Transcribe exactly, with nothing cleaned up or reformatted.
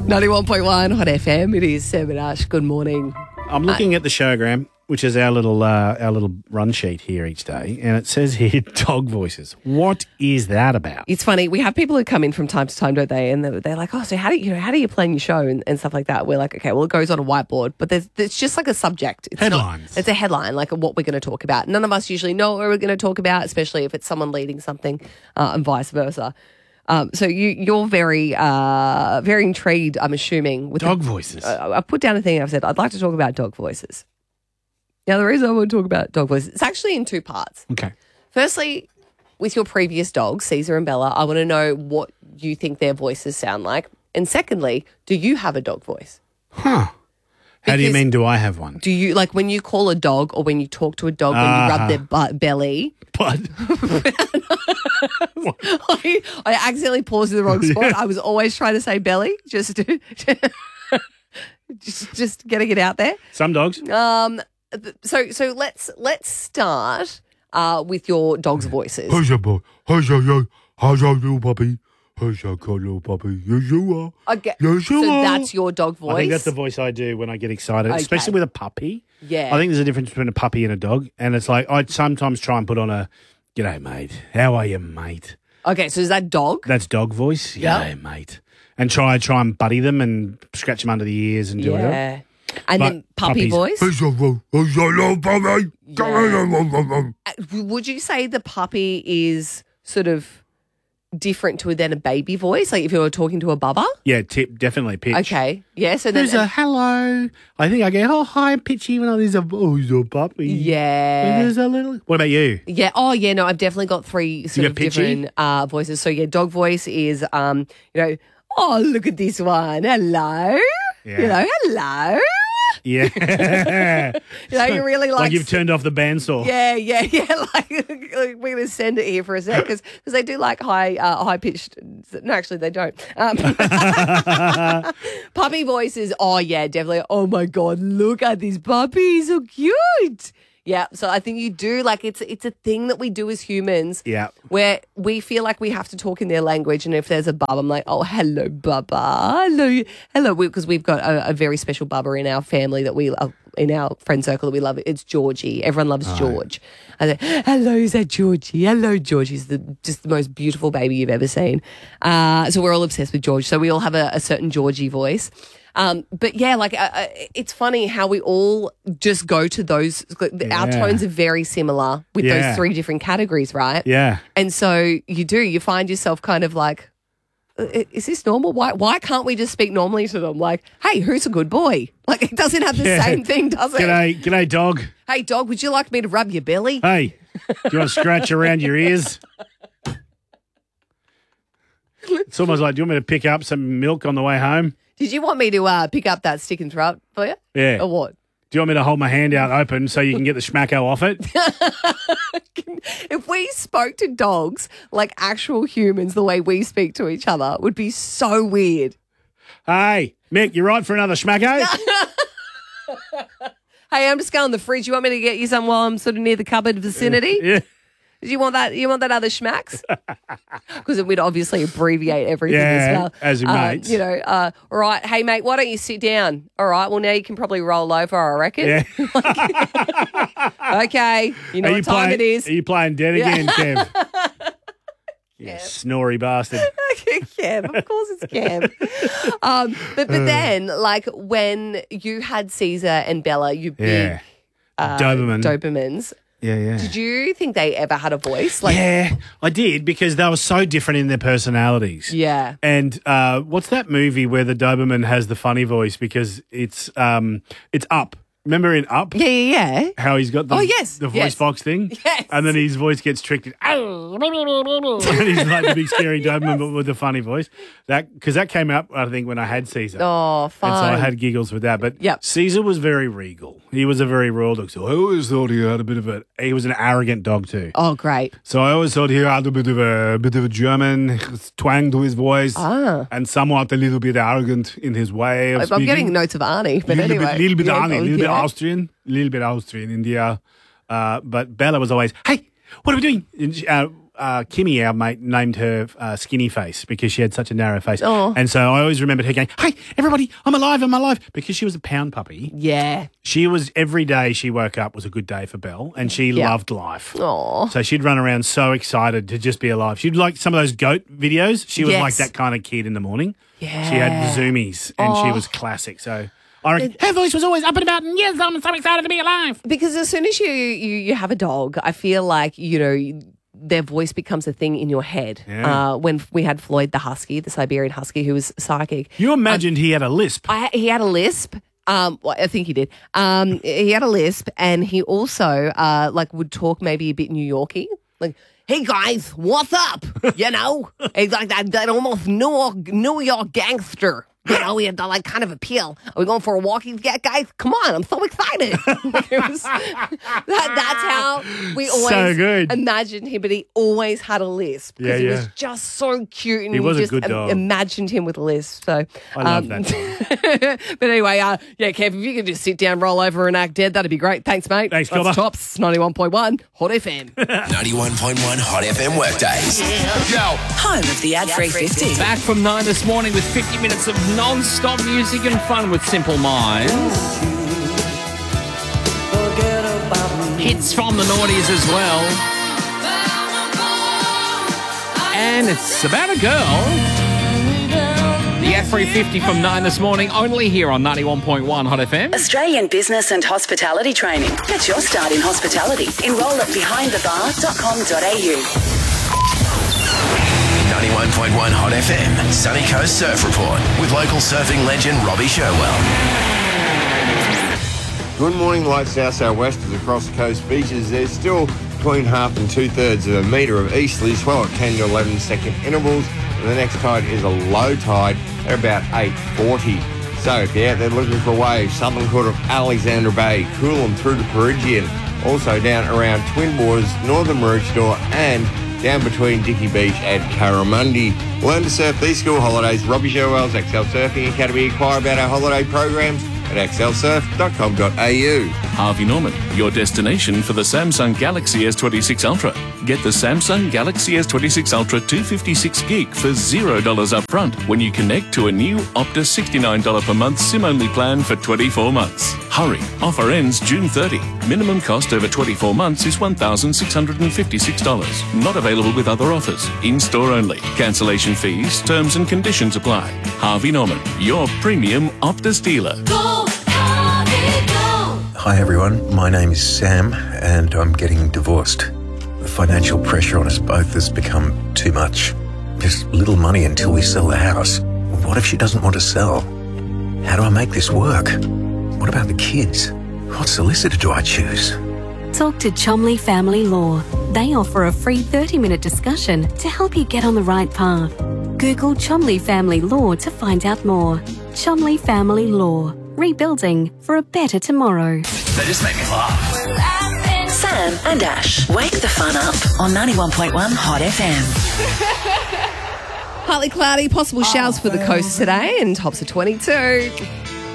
ninety-one point one Hot F M. It is Sam and Ash. Good morning. I'm looking at the showgram, which is our little uh, our little run sheet here each day, and it says here dog voices. What is that about? It's funny. We have people who come in from time to time, don't they? And they're, they're like, "Oh, so how do you, you know how do you plan your show and, and stuff like that?" We're like, "Okay, well, it goes on a whiteboard, but there's it's just like a subject. It's Headlines. Not, it's a headline, like what we're going to talk about. None of us usually know what we're going to talk about, especially if it's someone leading something, uh, and vice versa. Um, so you, you're very, uh, very intrigued, I'm assuming. With Dog the, voices. Uh, I put down a thing and I've said, I'd like to talk about dog voices. Now, the reason I want to talk about dog voices, it's actually in two parts. Okay. Firstly, with your previous dogs, Caesar and Bella, I want to know what you think their voices sound like. And secondly, do you have a dog voice? Huh. How do you Because mean, do I have one? Do you, like when you call a dog or when you talk to a dog, when you rub their butt, belly? But I, I accidentally paused in the wrong spot. I was always trying to say belly, just to, just just getting it out there. some dogs. Um, so so let's let's start uh, with your dog's voices. How's your boy? How's your yo? How's your little puppy? How's your cool little puppy? Yes, you are. Okay, Yes, you so are. that's your dog voice. I think that's the voice I do when I get excited, Okay. especially with a puppy. Yeah. I think there's a difference between a puppy and a dog, and it's like I sometimes try and put on a, "G'day, mate. How are you, mate?" Okay, so is that dog? That's dog voice. Yeah. G'day, mate. And try try and buddy them and scratch them under the ears and do it. Yeah. And But then puppy puppies- voice. How's your ro- How's your little puppy? Yeah. Uh, Would you say the puppy is sort of different to then a baby voice? Like if you were talking to a bubba? Yeah, tip definitely pitch. Okay. Yeah. So then. There's a hello. I think I go, oh, hi, pitchy, even though there's a, oh, he's a puppy. yeah. There's a little. What about you? Yeah. Oh, yeah. No, I've definitely got three sort got of pitchy? different uh, voices. So, yeah, dog voice is, um, you know, oh, look at this one. Hello. Yeah. You know, hello. Yeah. You know, you really like. like you've turned off the bandsaw. Yeah, yeah, yeah. Like we're going to send it here for a sec because they do like high, uh, high pitched. No, actually, they don't. Um, puppy voices. Oh yeah, definitely. Oh my god, look at this puppy, so cute. Yeah, so I think you do like it's it's a thing that we do as humans. Yeah. Where we feel like we have to talk in their language, and if there's a bub, I'm like, oh, hello, Bubba, hello, hello, because we, we've got a, a very special Bubba in our family that we love, in our friend circle that we love. It's Georgie. Everyone loves Oh. George. I say, hello, is that Georgie? Hello, George. He's the, just the most beautiful baby you've ever seen. Uh, so we're all obsessed with George. So we all have a, a certain Georgie voice. Um, but yeah, like uh, uh, it's funny how we all just go to those. Our Yeah. tones are very similar with Yeah. those three different categories, right? Yeah. And so you do, you find yourself kind of like, "I- is this normal? Why why can't we just speak normally to them? Like, hey, who's a good boy? Like, it doesn't have the Yeah. same thing, does it? G'day, g'day, dog. Hey, dog, would you like me to rub your belly? Hey, do you want to scratch around your ears? It's almost like, do you want me to pick up some milk on the way home? Did you want me to uh, pick up that stick and throat for you? Yeah. Or what? Do you want me to hold my hand out open so you can get the schmacko off it? If we spoke to dogs like actual humans the way we speak to each other, it would be so weird. Hey, Mick, you right for another schmacko? Hey, I'm just going to the fridge. You want me to get you some while I'm sort of near the cupboard vicinity? Yeah. Do you want that? You want that other schmacks? Because it would obviously abbreviate everything Yeah, as well. as your Uh, mates. You know, uh, all right. Hey, mate, why don't you sit down? All right. Well, now you can probably roll over, I reckon. Yeah. Okay. You know Are what you time playing, it is. Are you playing dead again, Kev? You snory bastard. Cam, of course it's Cam. um, but but then, like when you had Caesar and Bella, you big Yeah. uh, Doberman. Dobermans. Yeah, yeah. Did you think they ever had a voice? Like, yeah, I did because they were so different in their personalities. yeah. And uh, what's that movie where the Doberman has the funny voice because it's um it's Up. Remember in Up? Yeah, yeah, yeah. How he's got the, Oh, yes, the voice yes. box thing? Yes. And then his voice gets tricked. And, and he's like the big scary Doberman but with the funny voice. That Because that came up, I think, when I had Caesar. Oh, fine. And so I had giggles with that. But Yep. Caesar was very regal. He was a very royal dog. So I always thought he had a bit of a... He was an arrogant dog too. Oh, great. So I always thought he had a bit of a, a bit of a German twang to his voice, Ah. and somewhat a little bit arrogant in his way of I'm speaking. getting notes of Arnie, but little anyway. bit, little bit Yeah, Arnie, oh, little bit yeah. Austrian, little bit Austrian, India. Uh, but Bella was always, "Hey, what are we doing?" And she, uh, uh, Kimmy, our mate, named her uh, Skinny Face because she had such a narrow face. Oh. And so I always remembered her going, "Hey, everybody, I'm alive, I'm alive," because she was a pound puppy. Yeah. She was, every day she woke up was a good day for Belle, and she Yeah. loved life. Oh. So she'd run around so excited to just be alive. She'd like some of those goat videos. She was Yes. like that kind of kid in the morning. Yeah. She had the zoomies, and she Oh. was classic. So I reckon her voice was always up and about, and yes, I'm so excited to be alive. Because as soon as you, you, you have a dog, I feel like, you know, their voice becomes a thing in your head. Yeah. Uh, when we had Floyd the husky, the Siberian husky, who was psychic. You imagined he had a lisp. I, he had a lisp. Um, well, I think he did. Um, he had a lisp, and he also uh, like would talk maybe a bit New Yorky, like, "Hey guys, what's up?" You know, he's like that, that almost New York, New York gangster. You know, he had that like kind of appeal. Are we going for a walk? Yeah, guys, come on! I'm so excited. It was, that, that's how we always So good. imagined him, but he always had a lisp because Yeah, he was yeah. just so cute, and He was a just good im- dog. imagined him with a lisp. So I love um, that. but anyway, uh, yeah, Kev, if you could just sit down, roll over, and act dead, that'd be great. Thanks, mate. Thanks, That's Cobber. Tops ninety-one point one Hot F M. ninety-one point one Hot F M Workdays. Go! Home of the Ad three fifty. Back from nine this morning with fifty minutes of non-stop music and fun with Simple Minds. Hits from the noughties as well. And it's about a girl. The Ad three fifty from nine this morning, only here on ninety-one point one Hot F M. Australian Business and Hospitality Training. Get your start in hospitality. Enrol at behind the bar dot com dot a u. ninety-one point one Hot F M, Sunny Coast Surf Report with local surfing legend Robbie Sherwell. Good morning, light south southwesters across the coast beaches. There's still between half and two thirds of a metre of easterly swell at ten to eleven second intervals. And the next tide is a low tide at about eight forty. So if you're out there looking for waves, southern quarter of Alexandra Bay, Coolum through to Perigian, also down around Twin Waters, northern Maroochydore, and down between Dickey Beach and Curramundi. Learn to surf these school holidays. Robbie Sherwell's Excel Surfing Academy. Inquire about our holiday programs at excel surf dot com dot a u. Harvey Norman, your destination for the Samsung Galaxy S twenty-six Ultra. Get the Samsung Galaxy S twenty-six Ultra two fifty-six gig for zero dollars up front when you connect to a new Optus sixty-nine dollars per month SIM-only plan for twenty-four months. Hurry, offer ends June thirtieth. Minimum cost over twenty-four months is one thousand six hundred fifty-six dollars. Not available with other offers. In-store only. Cancellation fees, terms and conditions apply. Harvey Norman, your premium Optus dealer. Hi everyone, my name is Sam and I'm getting divorced. The financial pressure on us both has become too much. There's little money until we sell the house. What if she doesn't want to sell? How do I make this work? What about the kids? What solicitor do I choose? Talk to Chomley Family Law. They offer a free thirty minute discussion to help you get on the right path. Google Chomley Family Law to find out more. Chomley Family Law. Rebuilding for a better tomorrow. They just make me laugh. Sam and Ash. Wake the fun up on ninety-one point one Hot F M. Partly cloudy, possible showers for the coast today, and tops of twenty-two.